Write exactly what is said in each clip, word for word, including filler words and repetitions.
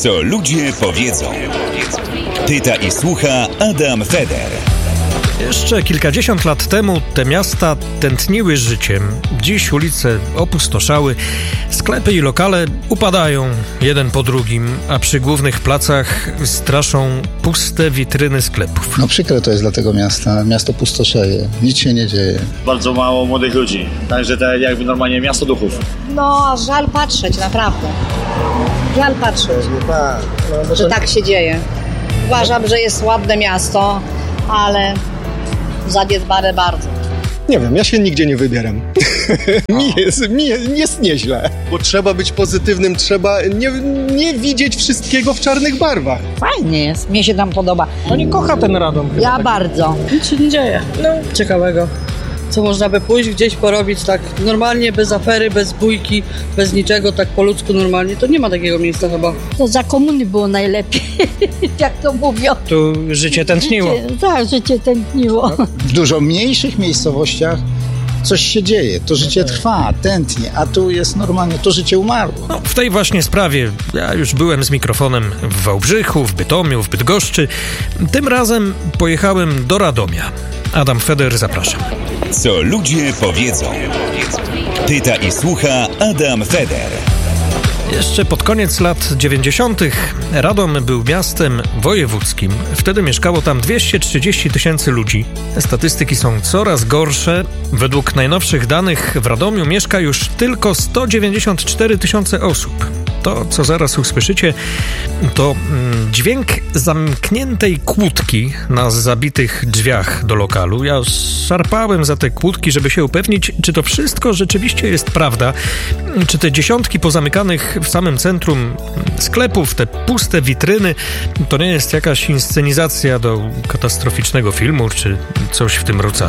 Co ludzie powiedzą. Pyta i słucha Adam Feder. Jeszcze kilkadziesiąt lat temu te miasta tętniły życiem. Dziś ulice opustoszały, sklepy i lokale upadają jeden po drugim, a przy głównych placach straszą puste witryny sklepów. No przykre to jest dla tego miasta. Miasto pustoszeje, nic się nie dzieje. Bardzo mało młodych ludzi, także to jakby normalnie miasto duchów. No, żal patrzeć, naprawdę. Żal patrzeć, no, że tak się dzieje. Uważam, że jest ładne miasto, ale zaniedbane bardzo. Nie wiem, ja się nigdzie nie wybieram. mi, jest, mi jest nieźle. Bo trzeba być pozytywnym, trzeba nie, nie widzieć wszystkiego w czarnych barwach. Fajnie jest, mnie się tam podoba. Pani kocha ten Radom. Ja tak bardzo. Nic się nie dzieje. No, ciekawego. Co można by pójść, gdzieś porobić tak normalnie, bez afery, bez bójki, bez niczego, tak po ludzku normalnie. To nie ma takiego miejsca chyba. To za komuny było najlepiej, jak to mówią. Tu życie tętniło. Życie, tak, życie tętniło. W dużo mniejszych miejscowościach coś się dzieje, to życie trwa, tętnie, a tu jest normalnie, to życie umarło. No, w tej właśnie sprawie ja już byłem z mikrofonem w Wałbrzychu, w Bytomiu, w Bydgoszczy. Tym razem pojechałem do Radomia. Adam Feder, zapraszam. Co ludzie powiedzą. Pyta i słucha Adam Feder. Jeszcze pod koniec lat dziewięćdziesiątych Radom był miastem wojewódzkim. Wtedy mieszkało tam dwieście trzydzieści tysięcy ludzi. Statystyki są coraz gorsze. Według najnowszych danych w Radomiu mieszka już tylko sto dziewięćdziesiąt cztery tysiące osób. To, co zaraz usłyszycie, to mm, dźwięk zamkniętej kłódki na zabitych drzwiach do lokalu. Ja szarpałem za te kłódki, żeby się upewnić, czy to wszystko rzeczywiście jest prawda. Czy te dziesiątki pozamykanych w samym centrum sklepów, te puste witryny, to nie jest jakaś inscenizacja do katastroficznego filmu, czy coś w tym rodzaju.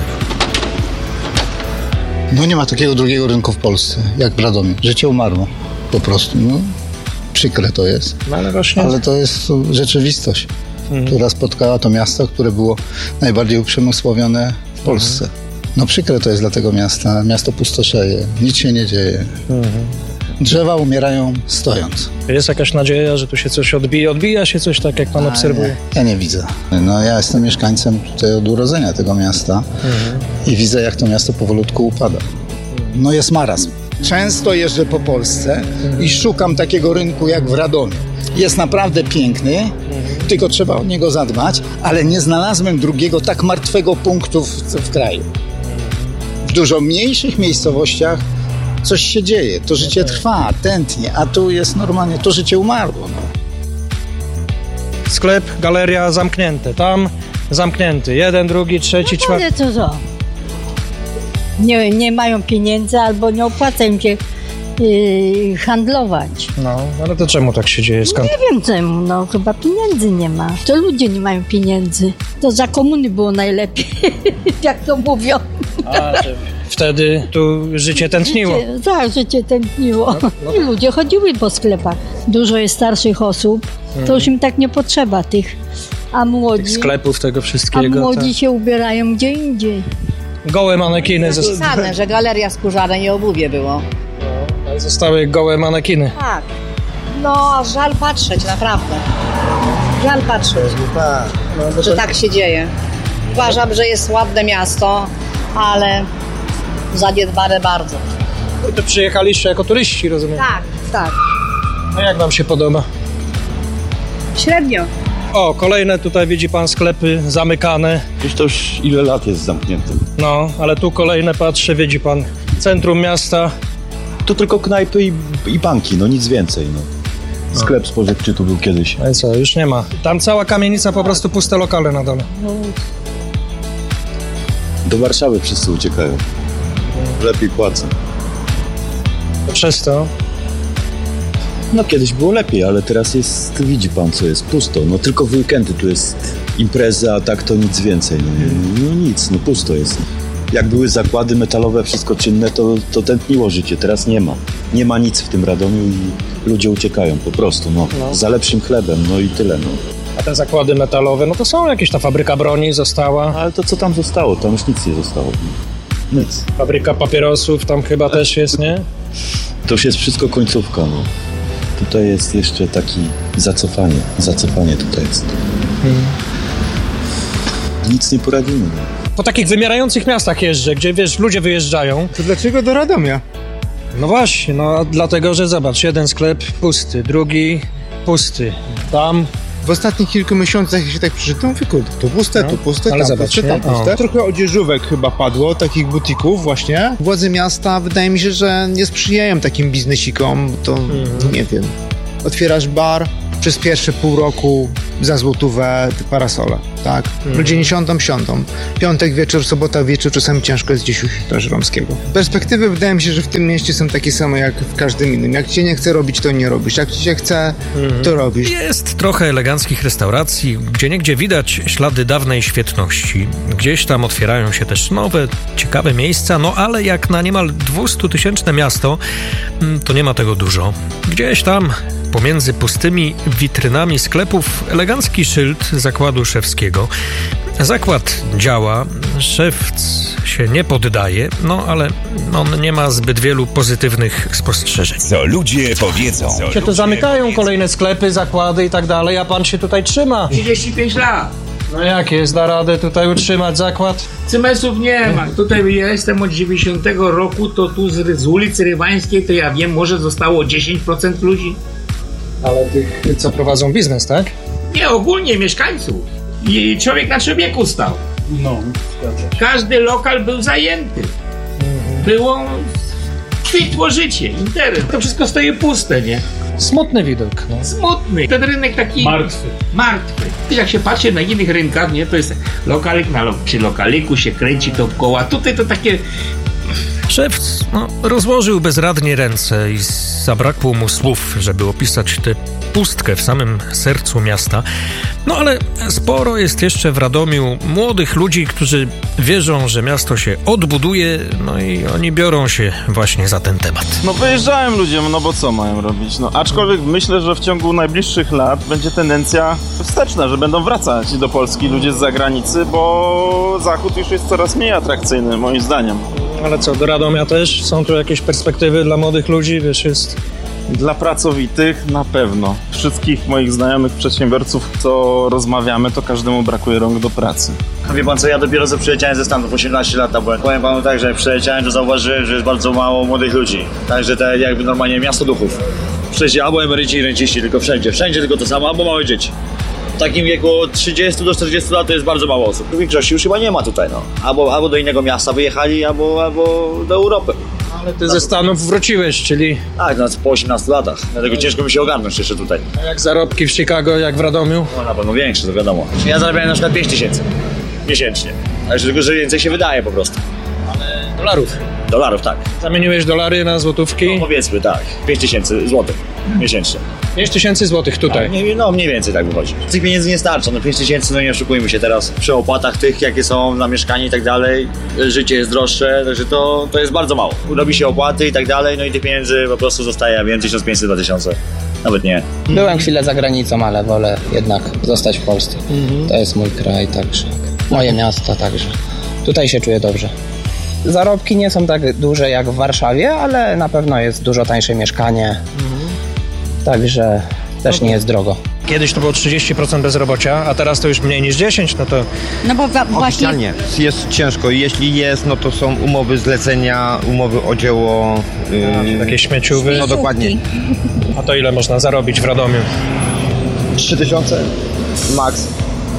No nie ma takiego drugiego rynku w Polsce, jak w Radomiu. Życie umarło. Po prostu, no. Przykre to jest, no, ale, właśnie... ale to jest rzeczywistość, mhm. która spotkała to miasto, które było najbardziej uprzemysłowione w Polsce. Mhm. No przykre to jest dla tego miasta. Miasto pustoszeje, nic się nie dzieje. Mhm. Drzewa umierają stojąc. Jest jakaś nadzieja, że tu się coś odbija? Odbija się coś tak, jak pan A, obserwuje? Nie, ja nie widzę. No ja jestem mieszkańcem tutaj od urodzenia tego miasta mhm. i widzę, jak to miasto powolutku upada. No jest marazm. Często jeżdżę po Polsce i szukam takiego rynku jak w Radomiu. Jest naprawdę piękny, tylko trzeba o niego zadbać, ale nie znalazłem drugiego tak martwego punktu w, w kraju. W dużo mniejszych miejscowościach coś się dzieje, to życie trwa, tętnie, a tu jest normalnie, to życie umarło. Sklep, galeria zamknięte, tam zamknięty, jeden, drugi, trzeci, no czwarty. Ale co to? Nie, nie mają pieniędzy albo nie opłaca im się yy, handlować. No, ale to czemu tak się dzieje? Skąd? Nie wiem czemu, no chyba pieniędzy nie ma. To ludzie nie mają pieniędzy. To za komuny było najlepiej, jak to mówią. A, wtedy tu życie tętniło. Życie, tak, życie tętniło. No, no. I ludzie chodziły po sklepach. Dużo jest starszych osób, to już im tak nie potrzeba tych. A młodzi... Tych sklepów, tego wszystkiego. A młodzi tak. się ubierają gdzie indziej. Gołe manekiny. Napisane, że galeria skórzana i obuwie było. No, ale zostały gołe manekiny. Tak. No, żal patrzeć, naprawdę. Żal patrzeć, No, że tak się dzieje. Uważam, że jest ładne miasto, ale zaniedbane bardzo. I to przyjechaliście jako turyści, rozumiem? Tak, tak. A jak wam się podoba? Średnio. O, kolejne tutaj widzi pan sklepy zamykane. Już to już ile lat jest zamknięte. No, ale tu kolejne patrzę, widzi pan, centrum miasta. Tu tylko knajpy i, i banki, no nic więcej. No. Sklep spożywczy tu był kiedyś. No i co, już nie ma. Tam cała kamienica, po prostu puste lokale na dole. Do Warszawy wszyscy uciekają. Lepiej płacą. To przez to? No kiedyś było lepiej, ale teraz jest, widzi pan co jest, pusto. No tylko w weekendy tu jest impreza, a tak to nic więcej. No, no nic, no pusto jest. Jak były zakłady metalowe, wszystko czynne, to, to tętniło życie. Teraz nie ma. Nie ma nic w tym Radomiu i ludzie uciekają po prostu, no. no. Za lepszym chlebem, no i tyle, no. A te zakłady metalowe, no to są jakieś, ta fabryka broni została. Ale to co tam zostało? Tam już nic nie zostało. Nic. Fabryka papierosów tam chyba też jest, nie? To już jest wszystko końcówka, no. Tutaj jest jeszcze taki zacofanie, zacofanie tutaj jest. Hmm. Nic nie poradzimy. Po takich wymierających miastach jeżdżę, gdzie wiesz, ludzie wyjeżdżają. To dlaczego do Radomia? No właśnie, no dlatego, że zobacz, jeden sklep pusty, drugi pusty, tam... W ostatnich kilku miesiącach, jak się tak przeczytam, wykład, to puste, no, tu puste, tam zobacz, puste, tam puste. O. Trochę odzieżówek chyba padło, takich butików właśnie. Władze miasta, wydaje mi się, że nie sprzyjają takim biznesikom, to mm. nie wiem. Otwierasz bar, przez pierwsze pół roku za złotówę te parasole, tak? Mm. Ludzie nie siądą, siądą. Piątek wieczór, sobota wieczór, czasami ciężko jest gdzieś u Hitraż Romskiego. Perspektywy wydaje mi się, że w tym mieście są takie same jak w każdym innym. Jak cię nie chce robić, to nie robisz. Jak ci się chce, mm. to robisz. Jest trochę eleganckich restauracji, gdzieniegdzie widać ślady dawnej świetności. Gdzieś tam otwierają się też nowe, ciekawe miejsca, no ale jak na niemal dwustutysięczne miasto, to nie ma tego dużo. Gdzieś tam pomiędzy pustymi witrynami sklepów elegancki szyld zakładu szewskiego. Zakład działa, szewc się nie poddaje, no ale on nie ma zbyt wielu pozytywnych spostrzeżeń. Co ludzie powiedzą. Co się to zamykają powiedzą. Kolejne sklepy, zakłady i tak dalej, a pan się tutaj trzyma. trzydzieści pięć lat. No jak jest, da radę tutaj utrzymać zakład? Cymesów nie ma. Tutaj ja jestem od dziewięćdziesiątego roku, to tu z, z ulicy Rywańskiej, to ja wiem, może zostało dziesięć procent ludzi. Ale tych, co prowadzą biznes, tak? Nie, ogólnie mieszkańców. I człowiek na człowieku stał. No, zgadza. Każdy lokal był zajęty. Mhm. Było... kwitło życie, interes. To wszystko stoi puste, nie? Smutny widok. No. Smutny. Ten rynek taki... Martwy. Martwy. Jak się patrzy na innych rynkach, nie? To jest lokalik na lo- przy lokaliku się kręci dookoła. Tutaj to takie... Szewc no, rozłożył bezradnie ręce i zabrakło mu słów, żeby opisać tę pustkę w samym sercu miasta. No ale sporo jest jeszcze w Radomiu młodych ludzi, którzy wierzą, że miasto się odbuduje, no i oni biorą się właśnie za ten temat. No wyjeżdżają ludzie, no bo co mają robić? No aczkolwiek myślę, że w ciągu najbliższych lat będzie tendencja wsteczna, że będą wracać do Polski ludzie z zagranicy, bo Zachód już jest coraz mniej atrakcyjny, moim zdaniem. Ale co, do Radomia też? Są tu jakieś perspektywy dla młodych ludzi? Wiesz, jest... Dla pracowitych na pewno. Wszystkich moich znajomych przedsiębiorców, co rozmawiamy, to każdemu brakuje rąk do pracy. Wie pan co, ja dopiero co przyjechałem ze Stanów, osiemnaście lat byłem. Powiem panu tak, że jak przyjechałem, to zauważyłem, że jest bardzo mało młodych ludzi. Także to jakby normalnie miasto duchów. Wszędzie albo emeryci i renciści, tylko wszędzie. Wszędzie tylko to samo, albo małe dzieci. W takim wieku od trzydziestu do czterdziestu lat to jest bardzo mało osób. W większości już chyba nie ma tutaj, no. Albo, albo do innego miasta wyjechali, albo, albo do Europy. Ale ty ze Stanów wróciłeś, czyli... Tak, no, po osiemnastu latach. Dlatego ciężko mi się ogarnąć jeszcze tutaj. A jak zarobki w Chicago, jak w Radomiu? No na pewno większe, to wiadomo. Ja zarabiałem na przykład pięć tysięcy miesięcznie. A jeszcze tylko, że więcej się wydaje po prostu. Ale dolarów? Dolarów, tak. Zamieniłeś dolary na złotówki? No powiedzmy, tak. pięć tysięcy złotych miesięcznie. pięć tysięcy złotych tutaj? Tak, no mniej więcej tak wychodzi. Tych pieniędzy nie starcza, no pięć tysięcy, no nie oszukujmy się teraz. Przy opłatach tych, jakie są na mieszkanie i tak dalej, życie jest droższe, także to, to jest bardzo mało. Robi się opłaty i tak dalej, no i tych pieniędzy po prostu zostaje, wiem, tysiąc pięćset, dwa tysiące. Nawet nie. Byłem chwilę za granicą, ale wolę jednak zostać w Polsce. Mhm. To jest mój kraj, także moje miasto, także tutaj się czuję dobrze. Zarobki nie są tak duże jak w Warszawie, ale na pewno jest dużo tańsze mieszkanie, mhm. Także też nie jest drogo. Kiedyś to było trzydzieści procent bezrobocia, a teraz to już mniej niż dziesięć procent, no to... No bo wa- właśnie... Oficjalnie jest ciężko. Jeśli jest, no to są umowy zlecenia, umowy o dzieło... Yy, takie śmieciowe. No dokładnie. A to ile można zarobić w Radomiu? trzy tysiące max.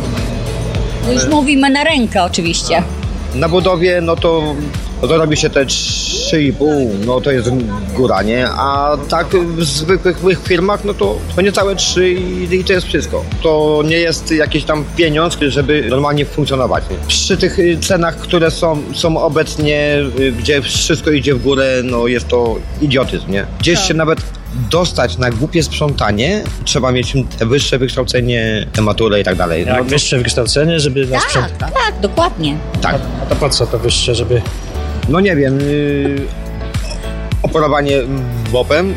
No już mówimy na rękę oczywiście. Na budowie, no to, no to robi się te trzy i pół, no to jest góra, nie? A tak w zwykłych firmach, no to, to niecałe trzy i, i to jest wszystko. To nie jest jakiś tam pieniądz, żeby normalnie funkcjonować. Nie? Przy tych cenach, które są, są obecnie, gdzie wszystko idzie w górę, no jest to idiotyzm, nie? Gdzieś tak. się nawet dostać na głupie sprzątanie, trzeba mieć te wyższe wykształcenie, te maturę i tak dalej. Jak no, wyższe wykształcenie, żeby na tak, sprząt... tak, tak, dokładnie. Tak. A, a to po co to wyższe, żeby... No nie wiem, yy, operowanie wopem.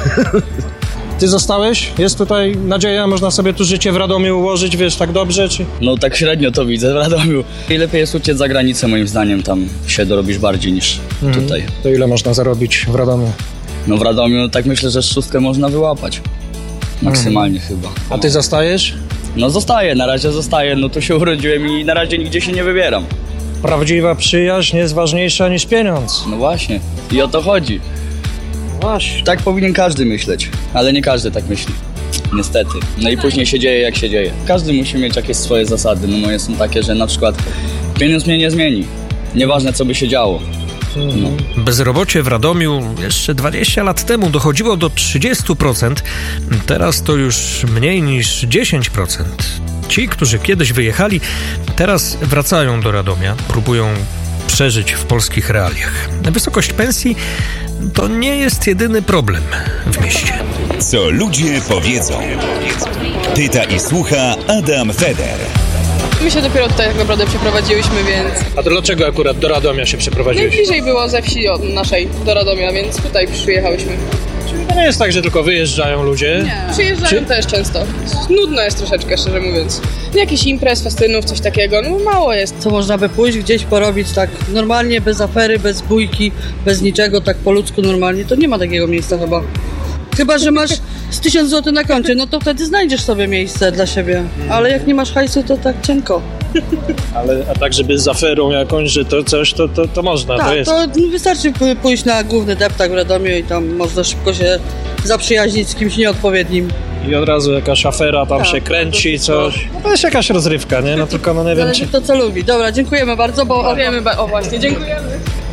Ty zostałeś? Jest tutaj nadzieja? Można sobie tu życie w Radomiu ułożyć, wiesz, tak dobrze, czy... No tak średnio to widzę w Radomiu. I lepiej jest uciec za granicę, moim zdaniem, tam się dorobisz bardziej niż mhm. tutaj. To ile można zarobić w Radomiu? No w Radomiu tak myślę, że szóstkę można wyłapać. Maksymalnie mhm. chyba. A ty zostajesz? No zostaję, na razie zostaję, no tu się urodziłem i na razie nigdzie się nie wybieram. Prawdziwa przyjaźń jest ważniejsza niż pieniądz. No właśnie, i o to chodzi. Właśnie. Tak powinien każdy myśleć, ale nie każdy tak myśli. Niestety. No i później się dzieje jak się dzieje. Każdy musi mieć jakieś swoje zasady. No moje są takie, że na przykład pieniądz mnie nie zmieni. Nieważne co by się działo. No. Bezrobocie w Radomiu jeszcze dwadzieścia lat temu dochodziło do trzydziestu procent. Teraz to już mniej niż dziesięć procent. Ci, którzy kiedyś wyjechali, teraz wracają do Radomia. Próbują przeżyć w polskich realiach. Wysokość pensji to nie jest jedyny problem w mieście. Co ludzie powiedzą. Pyta i słucha Adam Feder. My się dopiero tutaj tak naprawdę przeprowadziłyśmy, więc... A to dlaczego akurat do Radomia się przeprowadziłeś? Najbliżej było ze wsi od naszej do Radomia, więc tutaj przyjechałyśmy. Czyli to nie jest tak, że tylko wyjeżdżają ludzie? Nie, przyjeżdżają Czy... też często. Nudno jest troszeczkę, szczerze mówiąc. Jakiś imprez, festynów, coś takiego, no mało jest. Co można by pójść, gdzieś porobić tak normalnie, bez afery, bez bójki, bez niczego, tak po ludzku normalnie, to nie ma takiego miejsca chyba. Chyba że masz z tysiąc złotych na koncie, no to wtedy znajdziesz sobie miejsce dla siebie. Ale jak nie masz hajsu, to tak cienko. Ale a tak, żeby z aferą jakąś, że to coś, to, to, to można, tak, to jest. to wystarczy pójść na główny deptak w Radomiu i tam można szybko się zaprzyjaźnić z kimś nieodpowiednim. I od razu jakaś afera tam tak, się kręci, to coś. No to jest jakaś rozrywka, nie? No tylko no nie wiem, czy... To co lubi. Dobra, dziękujemy bardzo, bo... Wiemy, o właśnie, dziękujemy.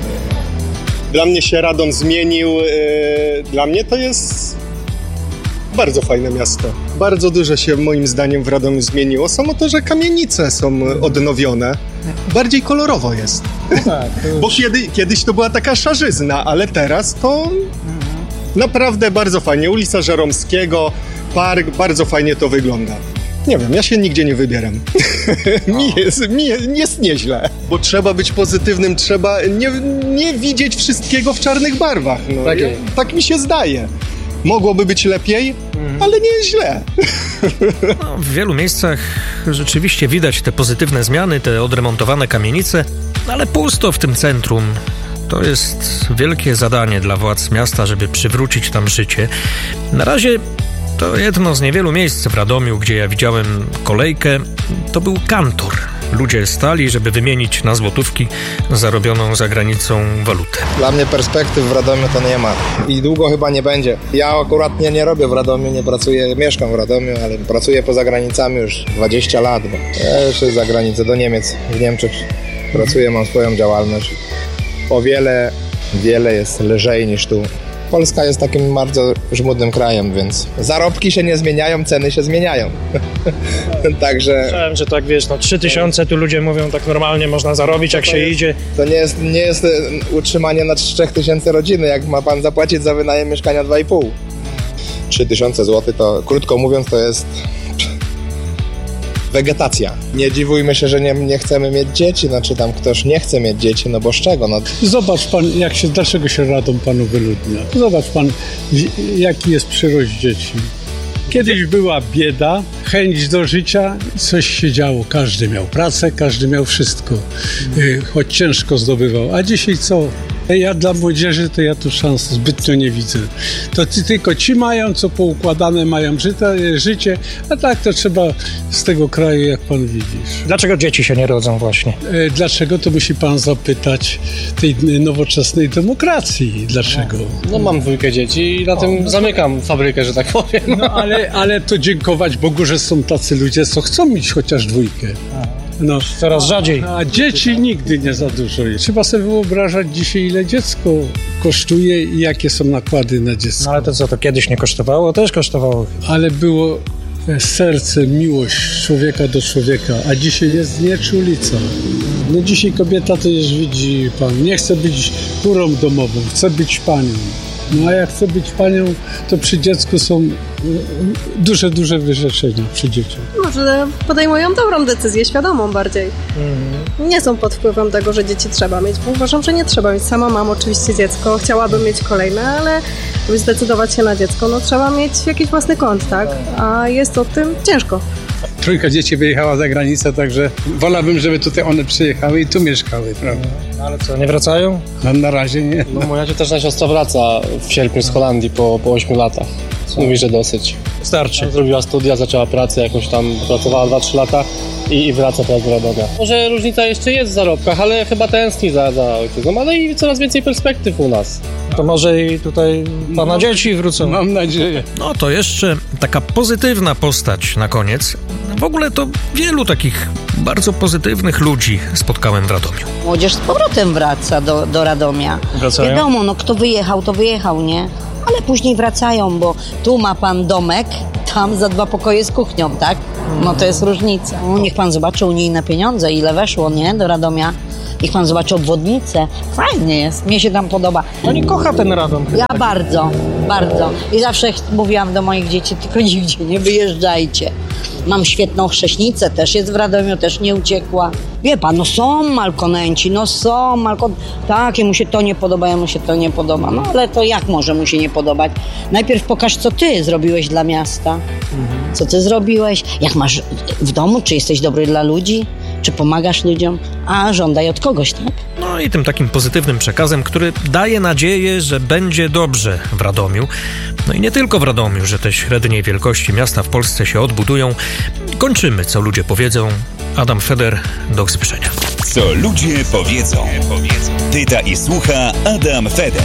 Dla mnie się Radom zmienił. Dla mnie to jest bardzo fajne miasto. Bardzo dużo się moim zdaniem w Radomiu zmieniło. Samo to, że kamienice są odnowione. Bardziej kolorowo jest. No tak, to już... Bo kiedy, kiedyś to była taka szarzyzna, ale teraz to naprawdę bardzo fajnie. Ulica Żeromskiego, park, bardzo fajnie to wygląda. Nie wiem, ja się nigdzie nie wybieram. mi, jest, mi jest nieźle. Bo trzeba być pozytywnym, trzeba nie, nie widzieć wszystkiego w czarnych barwach. No, tak, ja, tak mi się zdaje. Mogłoby być lepiej, mhm. ale nie jest źle. No, w wielu miejscach rzeczywiście widać te pozytywne zmiany, te odremontowane kamienice, ale pusto w tym centrum. To jest wielkie zadanie dla władz miasta, żeby przywrócić tam życie. Na razie to jedno z niewielu miejsc w Radomiu, gdzie ja widziałem kolejkę, to był kantor. Ludzie stali, żeby wymienić na złotówki zarobioną za granicą walutę. Dla mnie perspektyw w Radomiu to nie ma i długo chyba nie będzie. Ja akurat nie, nie robię w Radomiu, nie pracuję, mieszkam w Radomiu, ale pracuję poza granicami już dwadzieścia lat. Bo ja jeszcze za granicę, do Niemiec, w Niemczech pracuję, mam swoją działalność. O wiele, wiele jest lżej niż tu. Polska jest takim bardzo żmudnym krajem, więc zarobki się nie zmieniają, ceny się zmieniają. Także... Słyszałem, że tak wiesz, no trzy tysiące tu ludzie mówią tak normalnie można zarobić, jak to się jest, idzie. To nie jest, nie jest utrzymanie na trzy tysiące rodziny, jak ma pan zapłacić za wynajem mieszkania dwa i pół. trzy tysiące złotych to, krótko mówiąc, to jest wegetacja. Nie dziwujmy się, że nie, nie chcemy mieć dzieci, znaczy tam ktoś nie chce mieć dzieci, no bo z czego? No. Zobacz pan, jak się, dlaczego się Radom panu wyludnia. Zobacz pan, jaki jest przyrost dzieci. Kiedyś była bieda, chęć do życia, coś się działo. Każdy miał pracę, każdy miał wszystko, choć ciężko zdobywał. A dzisiaj co? Ja dla młodzieży to ja tu szans zbytnio nie widzę. To ty, tylko ci mają, co poukładane mają życie, życie, a tak to trzeba z tego kraju, jak pan widzisz. Dlaczego dzieci się nie rodzą właśnie? Dlaczego, to musi pan zapytać tej nowoczesnej demokracji. Dlaczego? No, no mam dwójkę dzieci i na o, tym no zamykam fabrykę, że tak powiem. No ale, ale to dziękować Bogu, że są tacy ludzie, co chcą mieć chociaż dwójkę. No, coraz rzadziej. A dzieci nigdy nie za dużo. Trzeba sobie wyobrażać dzisiaj, ile dziecko kosztuje i jakie są nakłady na dziecko. No ale to co, to kiedyś nie kosztowało? Też kosztowało. Ale było serce, miłość człowieka do człowieka, a dzisiaj jest nieczulica. No dzisiaj kobieta to już widzi pan, nie chce być kurą domową, chce być panią. No a jak chce być panią, to przy dziecku są duże, duże wyrzeczenia przy dzieciach. Może podejmują dobrą decyzję, świadomą bardziej. Mhm. Nie są pod wpływem tego, że dzieci trzeba mieć, bo uważam, że nie trzeba mieć. Sama mam oczywiście dziecko, chciałabym mieć kolejne, ale żeby zdecydować się na dziecko, no trzeba mieć jakiś własny kąt, tak? A jest o tym ciężko. Trójka dzieci wyjechała za granicę, także wolałbym, żeby tutaj one przyjechały i tu mieszkały, prawda? No ale co, nie wracają? No, na razie nie. No moja cioteczna siostra wraca w sierpniu z Holandii po, po ośmiu latach. Mówi, że dosyć. Starczy. Zrobiła studia, zaczęła pracę, jakąś tam pracowała dwa trzy lata i, i wraca teraz do Radomia. Może różnica jeszcze jest w zarobkach, ale chyba tęskni za, za ojczyzną, ale i coraz więcej perspektyw u nas. To może i tutaj pana no, dzieci wrócą. Mam nadzieję. No to jeszcze taka pozytywna postać na koniec. W ogóle to wielu takich bardzo pozytywnych ludzi spotkałem w Radomiu. Młodzież z powrotem wraca do, do Radomia. Wracają? Wiadomo, no kto wyjechał, to wyjechał, nie? Ale później wracają, bo tu ma pan domek, tam za dwa pokoje z kuchnią, tak? No to jest różnica. No, niech pan zobaczy unijne pieniądze, ile weszło, nie? Do Radomia. Niech pan zobaczy obwodnicę. Fajnie jest, mnie się tam podoba. Pani kocha ten Radom. Ja bardzo, bardzo. I zawsze mówiłam do moich dzieci, tylko nigdzie nie wyjeżdżajcie. Mam świetną chrześnicę, też jest w Radomiu, też nie uciekła. Wie pan, no są malkonenci, no są malkon... Tak, jemu się to nie podoba, jemu się to nie podoba. No ale to jak może mu się nie podobać? Najpierw pokaż, co ty zrobiłeś dla miasta. Co ty zrobiłeś? Jak masz w domu? Czy jesteś dobry dla ludzi? Czy pomagasz ludziom? A żądaj od kogoś, tak? No i tym takim pozytywnym przekazem, który daje nadzieję, że będzie dobrze w Radomiu. No i nie tylko w Radomiu, że te średniej wielkości miasta w Polsce się odbudują. Kończymy, co ludzie powiedzą. Adam Feder, do usłyszenia. Co ludzie powiedzą. Pyta i słucha Adam Feder.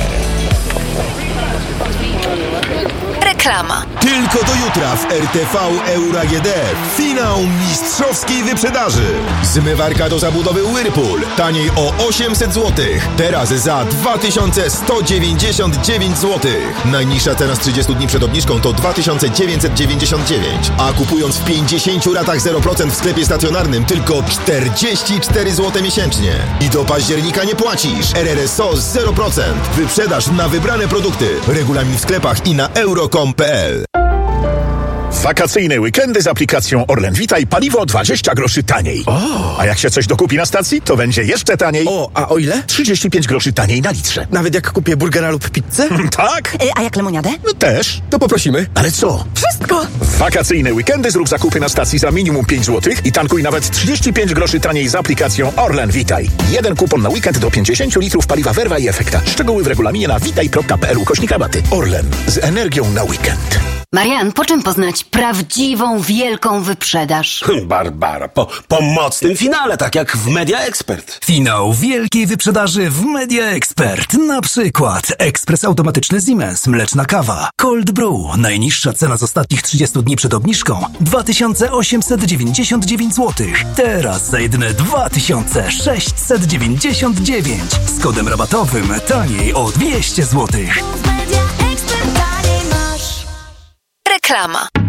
Reklama. Tylko do jutra w R T V Euro A G D. Finał mistrzowskiej wyprzedaży. Zmywarka do zabudowy Whirlpool. Taniej o osiemset złotych. Teraz za dwa tysiące sto dziewięćdziesiąt dziewięć złotych. Najniższa cena z trzydziestu dni przed obniżką to dwa tysiące dziewięćset dziewięćdziesiąt dziewięć. A kupując w pięćdziesięciu ratach zero procent w sklepie stacjonarnym tylko czterdzieści cztery złote miesięcznie. I do października nie płacisz. R R S O zero procent. Wyprzedaż na wybrane produkty. Regulamin w sklepach i na euro kropka com kropka p l. Wakacyjne weekendy z aplikacją Orlen Witaj, paliwo dwadzieścia groszy taniej. O. A jak się coś dokupi na stacji, to będzie jeszcze taniej. O, a o ile? trzydzieści pięć groszy taniej na litrze. Nawet jak kupię burgera lub pizzę? Tak. E, a jak lemoniadę? No też. To poprosimy. Ale co? Wszystko. W wakacyjne weekendy zrób zakupy na stacji za minimum pięć złotych i tankuj nawet trzydzieści pięć groszy taniej z aplikacją Orlen Witaj. Jeden kupon na weekend do pięćdziesiąt litrów paliwa Verva i Efekta. Szczegóły w regulaminie na witaj kropka p l ukośnik rabaty. Orlen. Z energią na weekend. Marian, po czym poznać prawdziwą, wielką wyprzedaż? Barbara, po, po mocnym finale, tak jak w Media Expert. Finał wielkiej wyprzedaży w Media Expert. Na przykład ekspres automatyczny Siemens, mleczna kawa, Cold Brew. Najniższa cena z ostatnich trzydziestu dni przed obniżką dwa tysiące osiemset dziewięćdziesiąt dziewięć złotych. Teraz za jedyne dwa tysiące sześćset dziewięćdziesiąt dziewięć. Z kodem rabatowym taniej o dwieście złotych. Reklama.